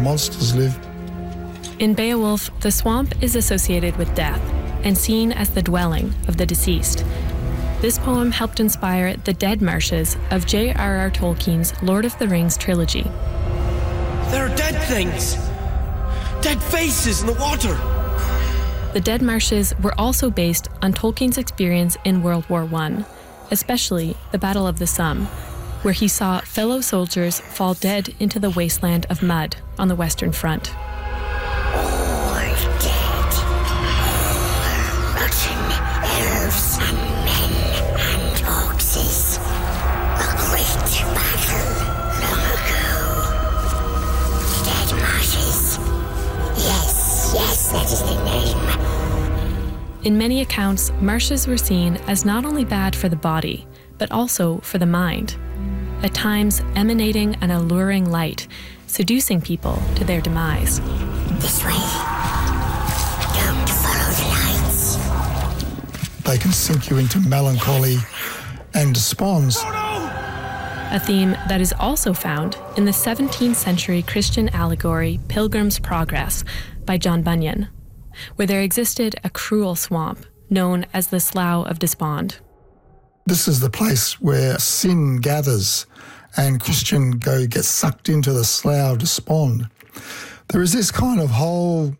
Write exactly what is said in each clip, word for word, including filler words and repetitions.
monsters live. In Beowulf, the swamp is associated with death and seen as the dwelling of the deceased. This poem helped inspire the Dead Marshes of J R R Tolkien's Lord of the Rings trilogy. There are dead things! Dead faces in the water! The Dead Marshes were also based on Tolkien's experience in World War One, especially the Battle of the Somme, where he saw fellow soldiers fall dead into the wasteland of mud on the Western Front. All dead, all rotten elves and men and orcs. A great battle long ago. Dead Marshes. Yes, yes, that is the name. In many accounts, marshes were seen as not only bad for the body, but also for the mind, at times emanating an alluring light, seducing people to their demise. This way. Don't follow the lights. They can sink you into melancholy and despond. A theme that is also found in the seventeenth century Christian allegory Pilgrim's Progress by John Bunyan, where there existed a cruel swamp known as the Slough of Despond. This is the place where sin gathers and Christian go get sucked into the Slough of Despond. There is this kind of whole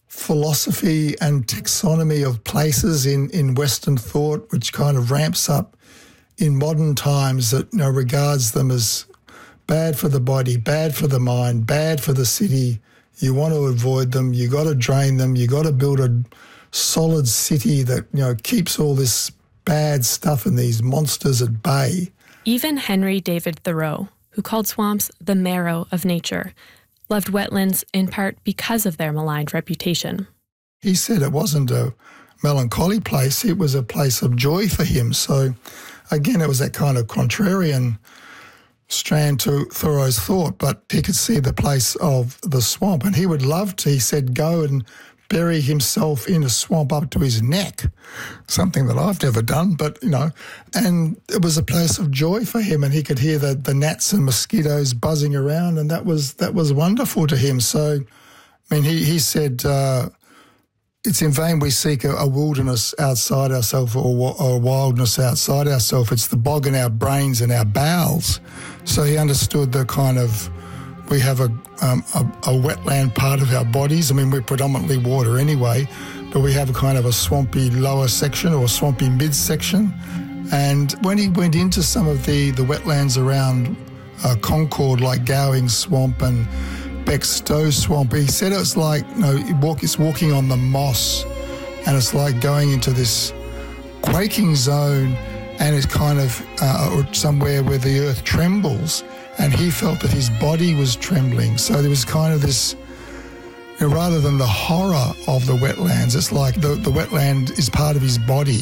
philosophy and taxonomy of places in, in Western thought which kind of ramps up in modern times that, you know, regards them as bad for the body, bad for the mind, bad for the city. You want to avoid them, you got to drain them, you got to build a solid city that, you know, keeps all this bad stuff and these monsters at bay. Even Henry David Thoreau, who called swamps the marrow of nature, loved wetlands in part because of their maligned reputation. He said it wasn't a melancholy place, it was a place of joy for him. So again, it was that kind of contrarian strand to Thoreau's thought, but he could see the place of the swamp and he would love to, he said, go and bury himself in a swamp up to his neck, something that I've never done, but, you know, and it was a place of joy for him and he could hear the, the gnats and mosquitoes buzzing around and that was that was wonderful to him. So, I mean, he, he said, uh, it's in vain we seek a, a wilderness outside ourselves or, or a wildness outside ourselves. It's the bog in our brains and our bowels. So he understood the kind of, we have a, um, a, a wetland part of our bodies. I mean, we're predominantly water anyway, but we have a kind of a swampy lower section or a swampy midsection. And when he went into some of the, the wetlands around uh, Concord, like Gowing Swamp and Beckstow Swamp, he said it's like, you know, it walk, it's walking on the moss and it's like going into this quaking zone and it's kind of uh, somewhere where the earth trembles. And he felt that his body was trembling. So there was kind of this, you know, rather than the horror of the wetlands, it's like the, the wetland is part of his body.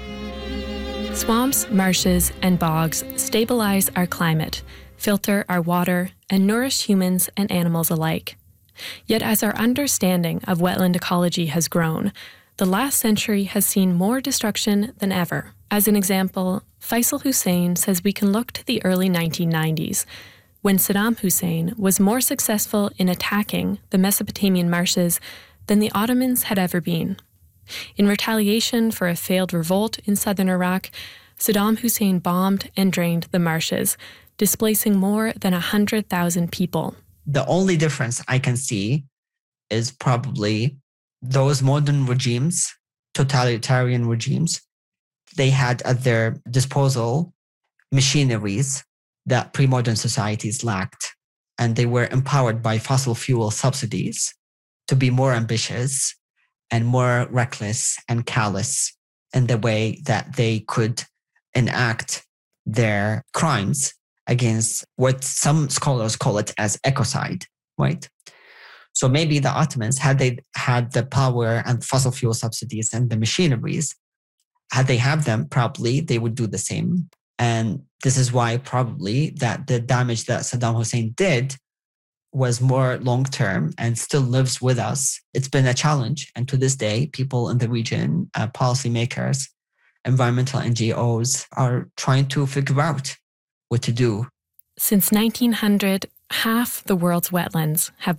Swamps, marshes, and bogs stabilize our climate, filter our water, and nourish humans and animals alike. Yet as our understanding of wetland ecology has grown, the last century has seen more destruction than ever. As an example, Faisal Hussein says we can look to the early nineteen nineties, when Saddam Hussein was more successful in attacking the Mesopotamian marshes than the Ottomans had ever been. In retaliation for a failed revolt in southern Iraq, Saddam Hussein bombed and drained the marshes, displacing more than one hundred thousand people. The only difference I can see is probably those modern regimes, totalitarian regimes, they had at their disposal machineries that pre-modern societies lacked. And they were empowered by fossil fuel subsidies to be more ambitious and more reckless and callous in the way that they could enact their crimes against what some scholars call it as ecocide, right? So maybe the Ottomans, had they had the power and fossil fuel subsidies and the machineries, had they have them, probably they would do the same. And this is why probably that the damage that Saddam Hussein did was more long-term and still lives with us. It's been a challenge. And to this day, people in the region, uh, policymakers, environmental N G Os are trying to figure out what to do. Since nineteen hundred, half the world's wetlands have